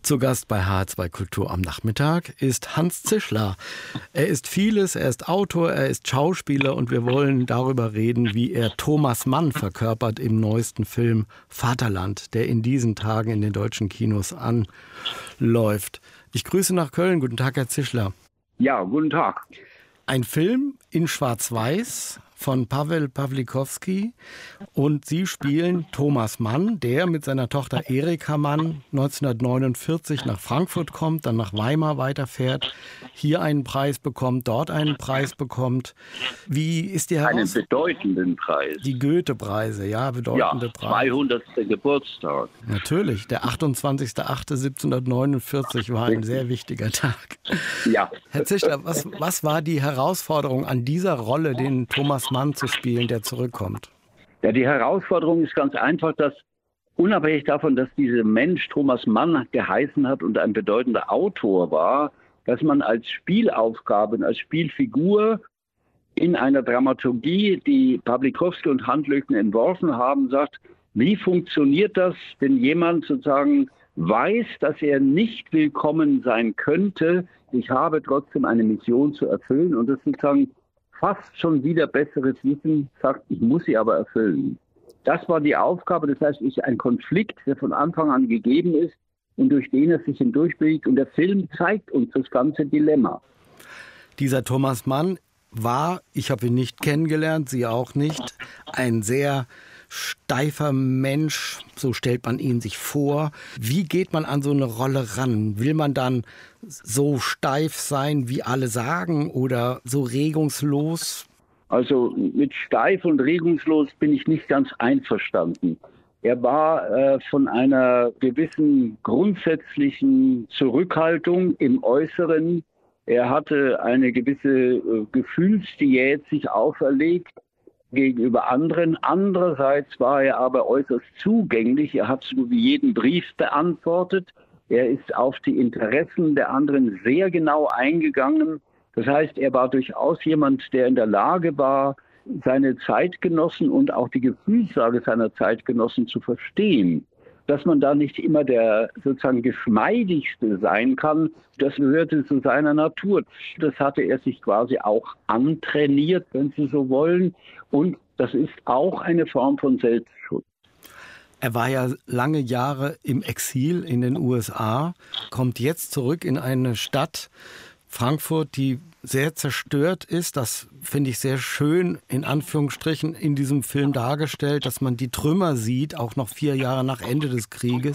Zu Gast bei HR2 Kultur am Nachmittag ist Hans Zischler. Er ist vieles, er ist Autor, er ist Schauspieler und wir wollen darüber reden, wie er Thomas Mann verkörpert im neuesten Film Vaterland, der in diesen Tagen in den deutschen Kinos anläuft. Ich grüße nach Köln. Guten Tag, Herr Zischler. Ja, guten Tag. Ein Film in Schwarz-Weiß von Paweł Pawlikowski und Sie spielen Thomas Mann, der mit seiner Tochter Erika Mann 1949 nach Frankfurt kommt, dann nach Weimar weiterfährt, hier einen Preis bekommt, dort einen Preis bekommt. Wie ist die Einen bedeutenden Preis. Die Goethe-Preise, ja, bedeutende Preise. 200. Geburtstag. Natürlich, der 28.08.1749 war ein sehr wichtiger Tag. Ja. Herr Zischler, was war die Herausforderung an dieser Rolle, den Thomas Mann zu spielen, der zurückkommt? Ja, die Herausforderung ist ganz einfach, dass unabhängig davon, dass dieser Mensch Thomas Mann geheißen hat und ein bedeutender Autor war, dass man als Spielaufgabe und als Spielfigur in einer Dramaturgie, die Pawlikowski und Handlöchen entworfen haben, sagt, wie funktioniert das, wenn jemand sozusagen weiß, dass er nicht willkommen sein könnte, ich habe trotzdem eine Mission zu erfüllen und das sozusagen fast schon wieder besseres Wissen sagt, ich muss sie aber erfüllen. Das war die Aufgabe, das heißt, es ist ein Konflikt, der von Anfang an gegeben ist und durch den er sich hindurchbewegt. Und der Film zeigt uns das ganze Dilemma. Dieser Thomas Mann war, ich habe ihn nicht kennengelernt, Sie auch nicht, ein sehr steifer Mensch, so stellt man ihn sich vor. Wie geht man an so eine Rolle ran? Will man dann so steif sein, wie alle sagen, oder so regungslos? Also mit steif und regungslos bin ich nicht ganz einverstanden. Er war von einer gewissen grundsätzlichen Zurückhaltung im Äußeren. Er hatte eine gewisse Gefühlsdiät sich auferlegt gegenüber anderen. Andererseits war er aber äußerst zugänglich. Er hat so wie jeden Brief beantwortet. Er ist auf die Interessen der anderen sehr genau eingegangen. Das heißt, er war durchaus jemand, der in der Lage war, seine Zeitgenossen und auch die Gefühlslage seiner Zeitgenossen zu verstehen. Dass man da nicht immer der sozusagen geschmeidigste sein kann, das gehörte zu seiner Natur. Das hatte er sich quasi auch antrainiert, wenn Sie so wollen. Und das ist auch eine Form von Selbstschutz. Er war ja lange Jahre im Exil in den USA, kommt jetzt zurück in eine Stadt, Frankfurt, die sehr zerstört ist. Das finde ich sehr schön, in Anführungsstrichen, in diesem Film dargestellt, dass man die Trümmer sieht, auch noch 4 Jahre nach Ende des Krieges.